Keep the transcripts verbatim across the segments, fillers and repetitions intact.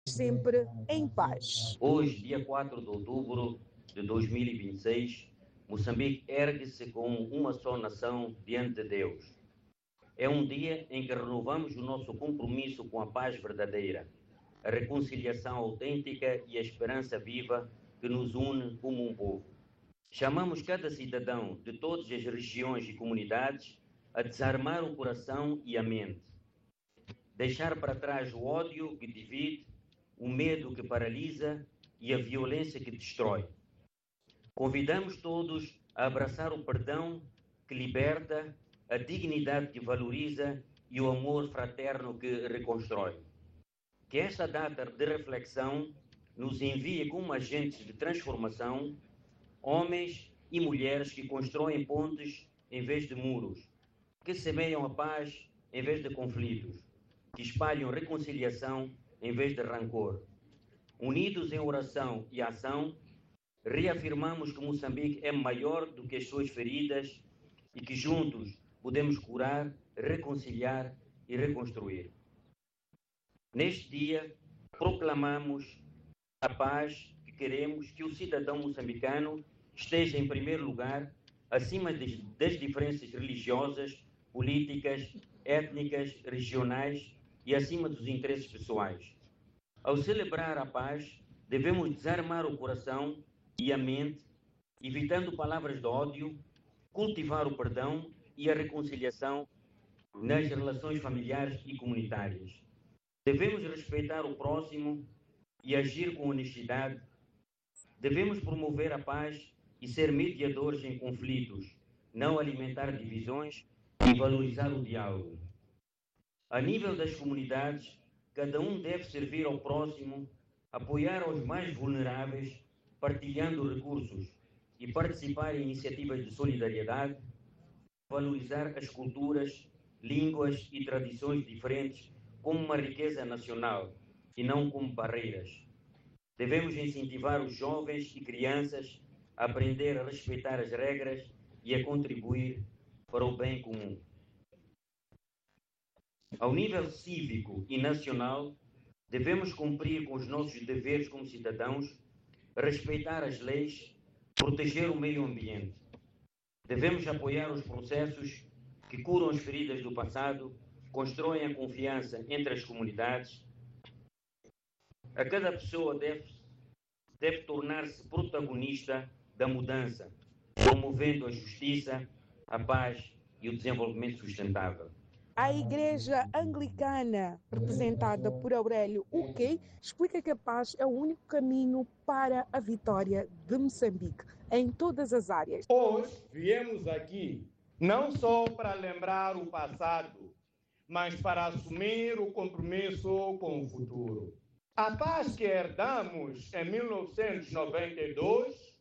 sempre em paz. Hoje, dia quatro de outubro de dois mil e vinte e seis, Moçambique ergue-se como uma só nação diante de Deus. É um dia em que renovamos o nosso compromisso com a paz verdadeira, a reconciliação autêntica e a esperança viva que nos une como um povo. Chamamos cada cidadão de todas as regiões e comunidades a desarmar o coração e a mente, deixar para trás o ódio que divide, o medo que paralisa e a violência que destrói. Convidamos todos a abraçar o perdão que liberta, a dignidade que valoriza e o amor fraterno que reconstrói. Que esta data de reflexão nos envie como agentes de transformação, homens e mulheres que constroem pontes em vez de muros, que semeiam a paz em vez de conflitos, que espalham reconciliação em vez de rancor. Unidos em oração e ação, reafirmamos que Moçambique é maior do que as suas feridas e que juntos podemos curar, reconciliar e reconstruir. Neste dia, proclamamos a paz que queremos que o cidadão moçambicano esteja em primeiro lugar, acima das diferenças religiosas, políticas, étnicas, regionais e acima dos interesses pessoais. Ao celebrar a paz, devemos desarmar o coração e a mente, evitando palavras de ódio, cultivar o perdão e a reconciliação nas relações familiares e comunitárias. Devemos respeitar o próximo e agir com honestidade. Devemos promover a paz e ser mediadores em conflitos, não alimentar divisões e valorizar o diálogo. A nível das comunidades, cada um deve servir ao próximo, apoiar os mais vulneráveis, partilhando recursos e participar em iniciativas de solidariedade, valorizar as culturas, línguas e tradições diferentes como uma riqueza nacional e não como barreiras. Devemos incentivar os jovens e crianças a aprender a respeitar as regras e a contribuir para o bem comum. Ao nível cívico e nacional, devemos cumprir com os nossos deveres como cidadãos, respeitar as leis, proteger o meio ambiente. Devemos apoiar os processos que curam as feridas do passado, constroem a confiança entre as comunidades. A cada pessoa deve, deve tornar-se protagonista da mudança, promovendo a justiça, a paz e o desenvolvimento sustentável. A Igreja Anglicana, representada por Aurélio Uquei, explica que a paz é o único caminho para a vitória de Moçambique em todas as áreas. Hoje viemos aqui não só para lembrar o passado, mas para assumir o compromisso com o futuro. A paz que herdamos em mil novecentos e noventa e dois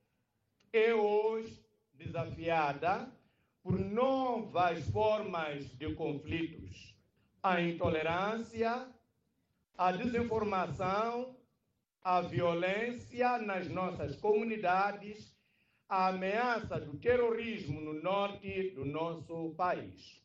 é hoje desafiada por novas formas de conflitos, a intolerância, a desinformação, a violência nas nossas comunidades, a ameaça do terrorismo no norte do nosso país.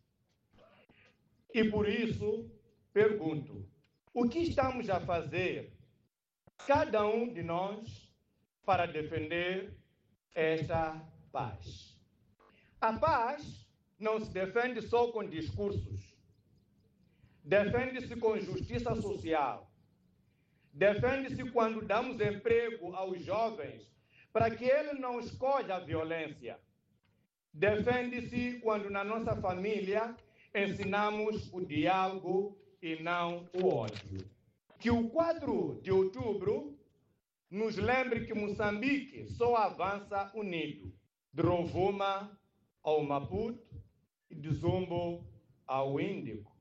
E por isso, pergunto, o que estamos a fazer, cada um de nós, para defender esta paz? A paz não se defende só com discursos. Defende-se com justiça social. Defende-se quando damos emprego aos jovens para que ele não escolha a violência. Defende-se quando na nossa família ensinamos o diálogo e não o ódio. Que o quatro de outubro nos lembre que Moçambique só avança unido. De Rovuma ao Maputo e de Zumbo ao Índico.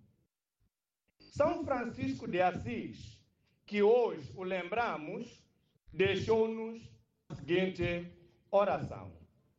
São Francisco de Assis, que hoje o lembramos, deixou-nos a seguinte oração: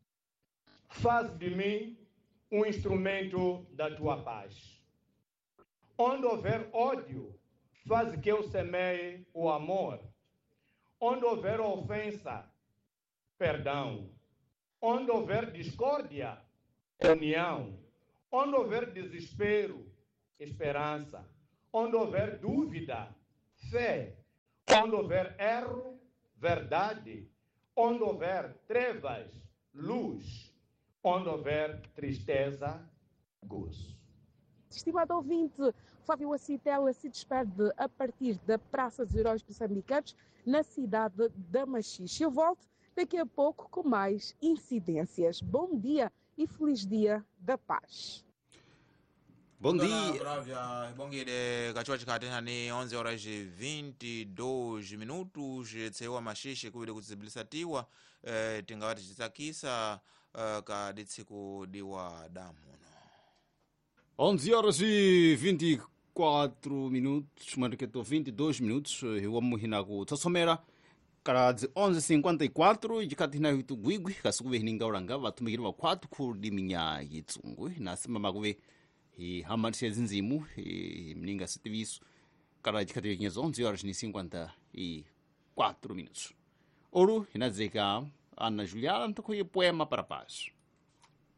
faz de mim um instrumento da tua paz. Onde houver ódio, faz que eu semeie o amor. Onde houver ofensa, perdão. Onde houver discórdia, união. Onde houver desespero, esperança. Onde houver dúvida, fé. Onde houver erro, verdade. Onde houver trevas, luz. Onde houver tristeza, gozo. Estimado ouvinte, Flávio Acitela se despede a partir da Praça dos Heróis Moçambicanos, na cidade da Machixe. Eu volto daqui a pouco com mais incidências. Bom dia e feliz dia da paz. Bom dia. Bongile kachua chikatena onze horas e vinte e dois minutos tsewa Machixe kuwile kutsibilisatiwa eh, tingawati chitakisa eh, ka ditsiku diwa damu onze horas e vinte e quatro minutos, marqueto vinte e dois minutos, eu muhina ku tsotsomera kara onze e cinquenta e quatro jikatina hitu gwigwi kasukuwe hininga uranga vatumikira va kwatu kudi minya yitsungwe nasima makuwe hi hamanisi zinzimu hi mninga sitiviso kara jikatina kinyezo onze horas e cinquenta e quatro minutos. Oru hinazeka Ana Juliana ntakuye poema para paz.